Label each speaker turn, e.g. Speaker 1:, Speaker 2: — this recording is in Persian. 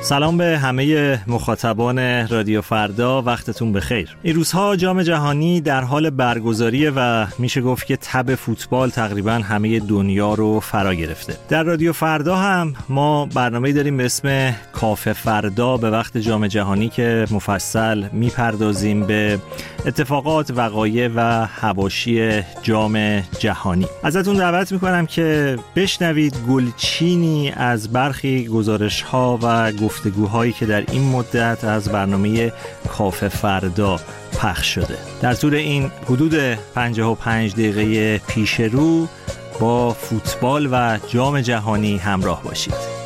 Speaker 1: سلام به همه مخاطبان رادیو فردا، وقتتون بخیر. این روزها جام جهانی در حال برگزاریه و میشه گفت که تب فوتبال تقریبا همه دنیا رو فرا گرفته. در رادیو فردا هم ما برنامه‌ای داریم به اسم کافه فردا به وقت جام جهانی که مفصل میپردازیم به اتفاقات، وقایع و حواشی جام جهانی. ازتون دعوت میکنم که بشنوید گلچینی از برخی گزارش‌ها و گفتگوهایی که در این مدت از برنامه کافه فردا پخش شده. در طول این حدود 55 دقیقه پیش رو با فوتبال و جام جهانی همراه باشید.